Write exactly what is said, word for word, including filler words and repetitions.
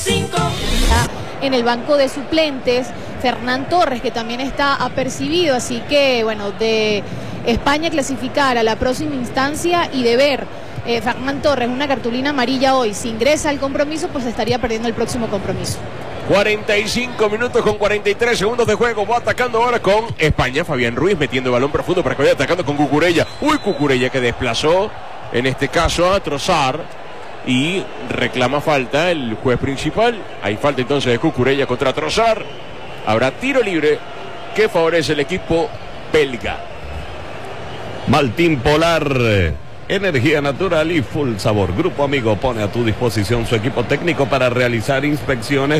cinco. En el banco de suplentes, Fernán Torres, que también está apercibido, así que, bueno, de España clasificar a la próxima instancia y de ver eh, Fernán Torres una cartulina amarilla hoy, si ingresa al compromiso, pues estaría perdiendo el próximo compromiso. cuarenta y cinco minutos con cuarenta y tres segundos de juego. Va atacando ahora con España. Fabián Ruiz metiendo el balón profundo para que vaya atacando con Cucurella. Uy, Cucurella que desplazó, en este caso, a Trossard. Y reclama falta el juez principal. Hay falta entonces de Cucurella contra Trossard. Habrá tiro libre que favorece el equipo belga. Maltín Polar, energía natural y full sabor. Grupo Amigo pone a tu disposición su equipo técnico para realizar inspecciones